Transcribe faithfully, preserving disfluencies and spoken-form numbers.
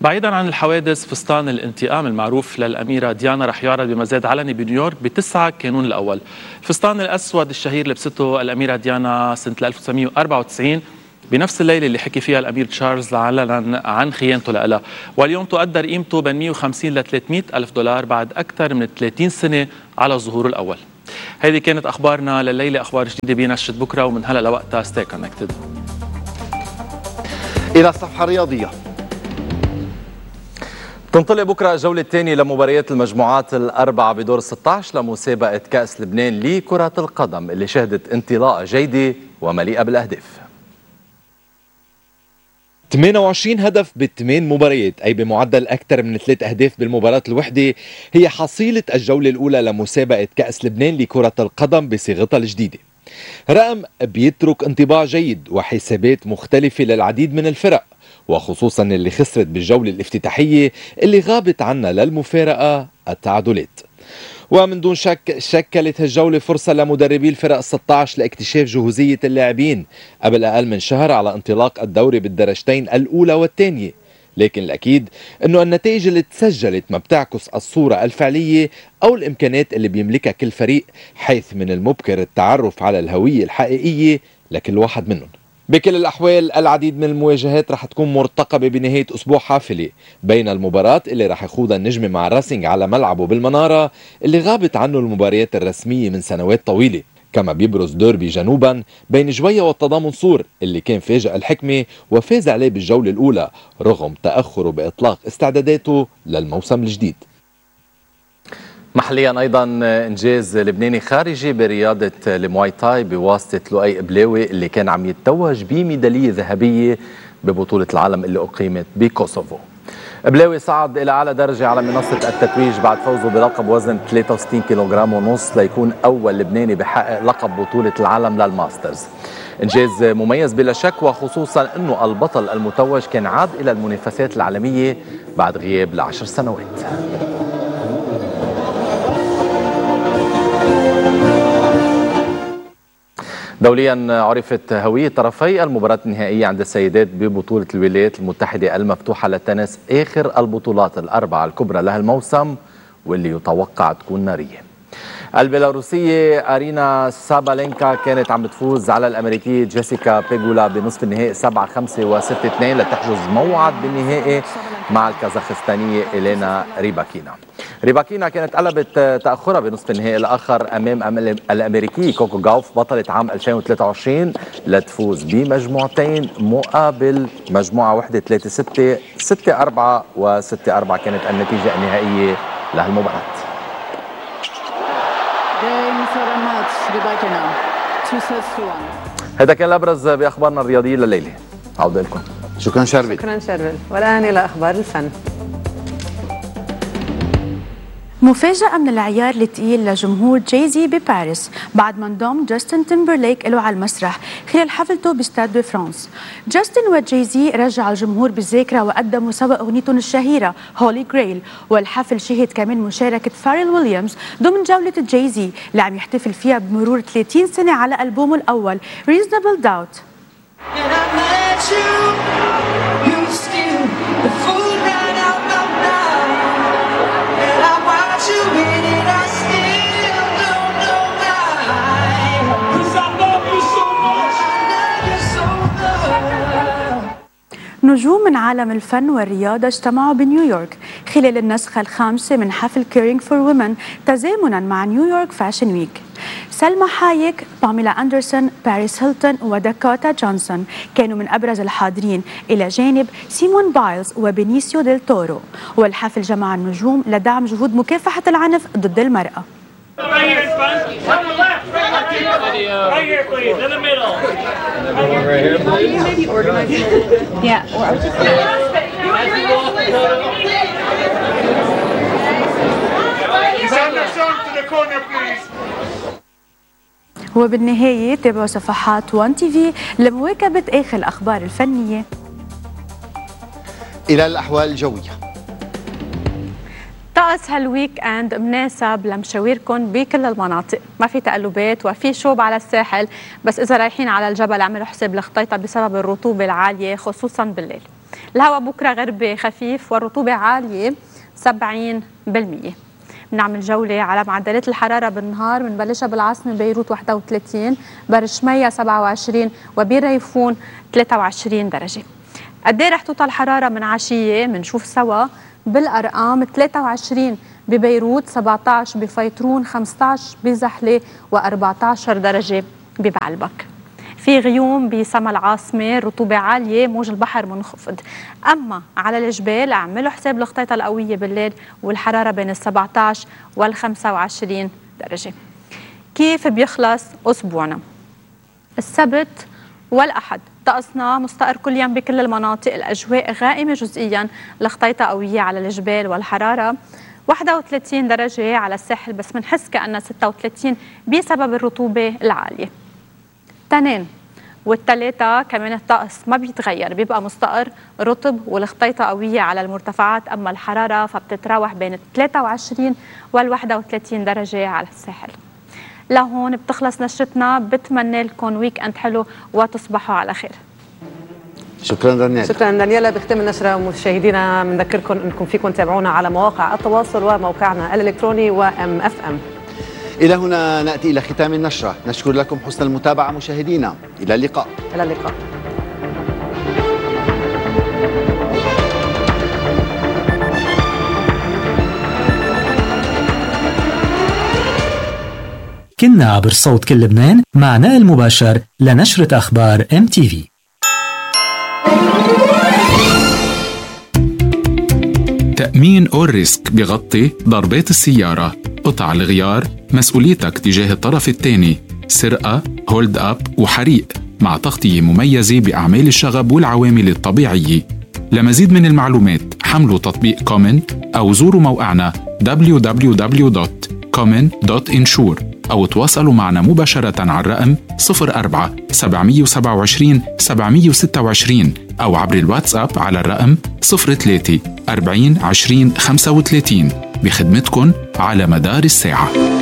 بعيدا عن الحوادث، فستان الانتقام المعروف للأميرة ديانا رح يعرض بمزاد علني بنيويورك بتسعة كانون الأول. الفستان الأسود الشهير لبسته الأميرة ديانا سنة ألف وتسعمئة وأربعة وتسعين بنفس الليلة اللي حكي فيها الأمير تشارلز علنا عن خيانته لها، واليوم تقدر قيمته بين مئة وخمسين ل ثلاثمئة ألف دولار بعد أكثر من ثلاثين سنة على ظهوره الأول. هذه كانت أخبارنا لليلة، أخبار جديدة بنشرة بكرة، ومن هلا لوقتها ستي كونكتد. إلى الصفحة الرياضية. تنطلق بكرة الجولة الثانية لمباريات المجموعات الأربعة بدور ستة عشر لمسابقة كأس لبنان لكرة القدم اللي شهدت انطلاقة جيدة ومليئة بالأهداف. ثمانية وعشرين هدف بثمان مباريات، أي بمعدل أكثر من ثلاث أهداف بالمباراة الوحدة، هي حصيلة الجولة الأولى لمسابقة كأس لبنان لكرة القدم بصيغتها الجديدة. رقم بيترك انطباع جيد وحسابات مختلفة للعديد من الفرق، وخصوصا اللي خسرت بالجولة الافتتاحية اللي غابت عنا للمفارقة التعادلات. ومن دون شك شكلت هالجولة فرصة لمدربي الفرق ستة عشر لاكتشاف جهوزية اللاعبين قبل أقل من شهر على انطلاق الدوري بالدرجتين الأولى والثانية، لكن الأكيد أنه النتائج اللي تسجلت ما بتعكس الصورة الفعلية أو الإمكانات اللي بيملكها كل فريق، حيث من المبكر التعرف على الهوية الحقيقية لكل واحد منهم. بكل الأحوال العديد من المواجهات رح تكون مرتقبة بنهاية أسبوع حافلة، بين المباراة اللي رح يخوضها النجم مع الراسينج على ملعبه بالمنارة اللي غابت عنه المباريات الرسمية من سنوات طويلة، كما بيبرز ديربي جنوبا بين جوية والتضامن صور اللي كان فاجأ الحكمة وفاز عليه بالجولة الأولى رغم تأخره بإطلاق استعداداته للموسم الجديد. محليا ايضا انجاز لبناني خارجي برياضه المواي تاي بواسطه لؤي بلاوي اللي كان عم يتوج بميداليه ذهبيه ببطوله العالم اللي اقيمت بكوسوفو. بلاوي صعد الى اعلى درجه على منصه التتويج بعد فوزه بلقب وزن ثلاثة وستين كيلوغرام ونص ليكون اول لبناني بحقق لقب بطوله العالم للماسترز. انجاز مميز بلا شك، وخصوصا انه البطل المتوج كان عاد الى المنافسات العالميه بعد غياب لعشر سنوات. دوليا عرفت هوية طرفي المباراة النهائية عند السيدات ببطولة الولايات المتحدة المفتوحة للتنس، آخر البطولات الأربعة الكبرى لها الموسم واللي يتوقع تكون نارية. البيلاروسية أرينا سابالينكا كانت عم بتفوز على الأمريكية جيسيكا بيغولا بنصف النهائي سبعة خمسة وستة اثنين لتحجز موعد بالنهائي مع الكازاخستانية إلينا ريباكينا. ريباكينا كانت قلبت تأخرها بنصف النهائي الآخر أمام الأمريكية كوكو غاوف بطلة عام ألفين وثلاثة وعشرين لتفوز بمجموعتين مقابل مجموعة واحدة ثلاثة ستة ستة أربعة وستة أربعة كانت النتيجة النهائية لهالمباراة. هذا كان الأبرز بأخبارنا الرياضية لليلة. عودة لكم. شكرا شربل. شكرا شربل. والآن إلى أخبار الفن. مفاجأة من العيار الثقيل لجمهور جايزي بباريس بعد ما انضم جاستن تيمبرليك له على المسرح خلال حفلته باستاد دو فرانس. جاستن وجايزي رجع الجمهور بالذاكرة وقدموا سوا أغنيتهم الشهيرة هولي جريل، والحفل شهد كمان مشاركة فاريل ويليامز ضمن جولة جايزي اللي عم يحتفل فيها بمرور ثلاثين سنة على ألبومه الأول Reasonable Doubt. نجوم من عالم الفن والرياضة اجتمعوا بنيويورك خلال النسخة الخامسة من حفل كيرينج فور وومن تزامنا مع نيويورك فاشن ويك. سلمى حايك، باميلا أندرسون، باريس هيلتون وداكوتا جونسون كانوا من أبرز الحاضرين إلى جانب سيمون بايلز وبينيسيو ديل تورو. والحفل جمع النجوم لدعم جهود مكافحة العنف ضد المرأة. Right here, Spence. Come to the left. Right here. Right here, please. In the middle. Right here, please. Can you maybe organize it a little bit? Yeah. Or I was just going to the corner, please. وبالنهاية تابعوا صفحات وان تي في لمواكبة آخر الأخبار الفنية. إلى الأحوال الجوية. طقس هالويك اند مناسب لمشاويركم بكل المناطق، ما في تقلبات وفي شوب على الساحل، بس إذا رايحين على الجبل اعملوا حساب الخطيطة بسبب الرطوبة العالية خصوصا بالليل. الهواء بكرة غربي خفيف والرطوبة عالية سبعين بالمية. بنعمل جولة على معدلات الحرارة بالنهار، بنبلشها بالعاصمة بيروت واحد وثلاثين، برشمية سبعة وعشرين، وبريفون ثلاثة وعشرين درجة. قد ايه رح توصل الحرارة من عشية؟ بنشوف سوا بالأرقام: ثلاثة وعشرين ببيروت، سبعة عشر بفيطرون، خمسة عشر بزحلة، وأربعة عشر درجة ببعلبك. في غيوم بسما العاصمة، الرطوبة عالية، موج البحر منخفض. أما على الجبال اعملوا حساب الخطيطة القوية بالليل، والحرارة بين ال سبعة عشر وال خمسة وعشرين درجة. كيف بيخلص أسبوعنا؟ السبت والأحد طقسنا مستقر كل يوم بكل المناطق، الأجواء غائمة جزئيا، الخطيطة قوية على الجبال، والحرارة واحد وثلاثين درجة على الساحل، بس بنحس كأنها ستة وثلاثين بسبب الرطوبة العالية. تنين والثلاثة كمان الطقس ما بيتغير، بيبقى مستقر رطب والخطيطة قوية على المرتفعات، أما الحرارة فبتتراوح بين ثلاثة وعشرين وال واحد وثلاثين درجة على الساحل. لهون بتخلص نشرتنا، بتمنى لكم ويك اند حلو وتصبحوا على خير. شكرا دانيال. شكرا دانيالا. بختم النشرة مشاهدينا بنذكركم انكم فيكم تتابعونا على مواقع التواصل وموقعنا الالكتروني وام اف ام. الى هنا ناتي الى ختام النشرة، نشكر لكم حسن المتابعة مشاهدينا، الى اللقاء. الى اللقاء. كنا عبر صوت كل لبنان مع نقل مباشر لنشرة أخبار إم تي في. تأمين أور ريسك بيغطي ضربات السيارة، قطع الغيار، مسؤوليتك تجاه الطرف الثاني، سرقة، هولد أب وحريق، مع تغطية مميزة بأعمال الشغب والعوامل الطبيعية. لمزيد من المعلومات حملوا تطبيق كومن أو زوروا موقعنا دبليو دبليو دبليو دوت كومن دوت انشور أو تواصلوا معنا مباشرة على الرقم صفر أربعة سبعمية وسبعة وعشرين سبعمية وستة وعشرين أو عبر الواتساب على الرقم صفر ثلاثة أربعين عشرين خمسة وثلاثين. بخدمتكن على مدار الساعة.